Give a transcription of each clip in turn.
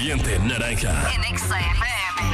Expediente Naranja en Exa FM.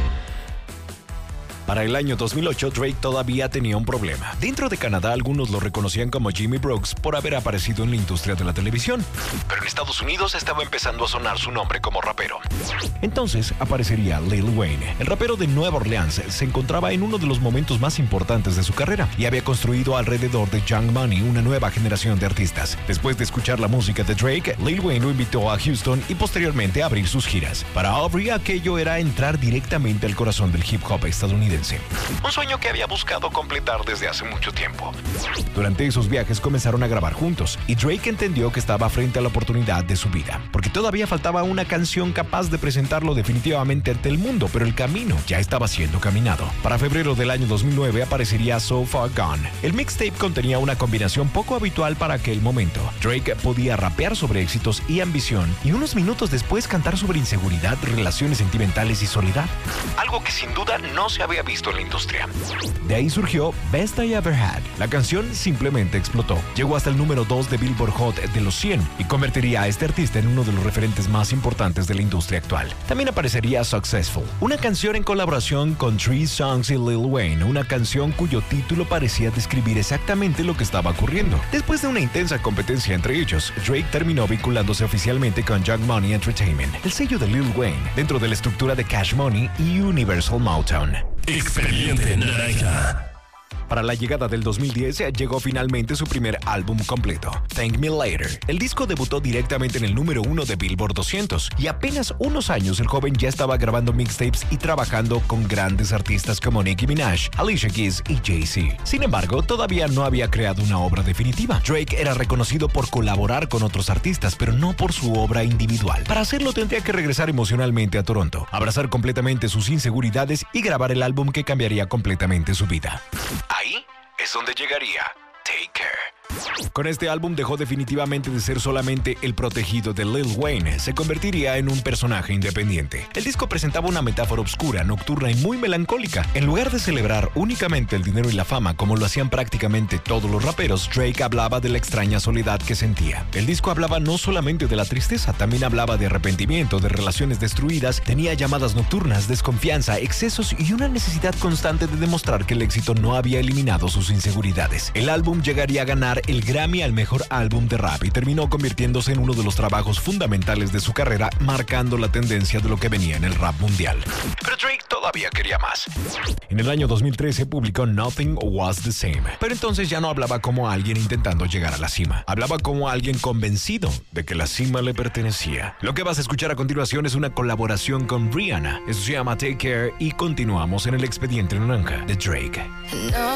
Para el año 2008, Drake todavía tenía un problema. Dentro de Canadá, algunos lo reconocían como Jimmy Brooks por haber aparecido en la industria de la televisión. Pero en Estados Unidos estaba empezando a sonar su nombre como rapero. Entonces aparecería Lil Wayne. El rapero de Nueva Orleans se encontraba en uno de los momentos más importantes de su carrera y había construido alrededor de Young Money una nueva generación de artistas. Después de escuchar la música de Drake, Lil Wayne lo invitó a Houston y posteriormente a abrir sus giras. Para Aubrey, aquello era entrar directamente al corazón del hip hop estadounidense. Un sueño que había buscado completar desde hace mucho tiempo. Durante esos viajes comenzaron a grabar juntos y Drake entendió que estaba frente a la oportunidad de su vida, porque todavía faltaba una canción capaz de presentarlo definitivamente ante el mundo, pero el camino ya estaba siendo caminado. Para febrero del año 2009 aparecería So Far Gone. El mixtape contenía una combinación poco habitual para aquel momento. Drake podía rapear sobre éxitos y ambición y unos minutos después cantar sobre inseguridad, relaciones sentimentales y soledad. Algo que sin duda no se había visto en la industria. De ahí surgió Best I Ever Had. La canción simplemente explotó. Llegó hasta el número 2 de Billboard Hot de los 100 y convertiría a este artista en uno de los referentes más importantes de la industria actual. También aparecería Successful, una canción en colaboración con Trey Songz y Lil Wayne, una canción cuyo título parecía describir exactamente lo que estaba ocurriendo. Después de una intensa competencia entre ellos, Drake terminó vinculándose oficialmente con Young Money Entertainment, el sello de Lil Wayne, dentro de la estructura de Cash Money y Universal Motown. Expediente Naranja. Para la llegada del 2010 llegó finalmente su primer álbum completo, Thank Me Later. El disco debutó directamente en el número 1 de Billboard 200 y apenas unos años el joven ya estaba grabando mixtapes y trabajando con grandes artistas como Nicki Minaj, Alicia Keys y Jay-Z. Sin embargo, todavía no había creado una obra definitiva. Drake era reconocido por colaborar con otros artistas, pero no por su obra individual. Para hacerlo tendría que regresar emocionalmente a Toronto, abrazar completamente sus inseguridades y grabar el álbum que cambiaría completamente su vida. Ahí es donde llegaría Take Care. Con este álbum dejó definitivamente de ser solamente el protegido de Lil Wayne, se convertiría en un personaje independiente. El disco presentaba una metáfora oscura, nocturna y muy melancólica. En lugar de celebrar únicamente el dinero y la fama como lo hacían prácticamente todos los raperos, Drake hablaba de la extraña soledad que sentía. El disco hablaba no solamente de la tristeza, también hablaba de arrepentimiento, de relaciones destruidas, tenía llamadas nocturnas, desconfianza, excesos y una necesidad constante de demostrar que el éxito no había eliminado sus inseguridades. El álbum llegaría a ganar el Grammy al mejor álbum de rap y terminó convirtiéndose en uno de los trabajos fundamentales de su carrera, marcando la tendencia de lo que venía en el rap mundial. Pero Drake todavía quería más. En el año 2013 publicó Nothing Was the Same, pero entonces ya no hablaba como alguien intentando llegar a la cima, hablaba como alguien convencido de que la cima le pertenecía. Lo que vas a escuchar a continuación es una colaboración con Rihanna, eso se llama Take Care y continuamos en el Expediente Naranja de Drake.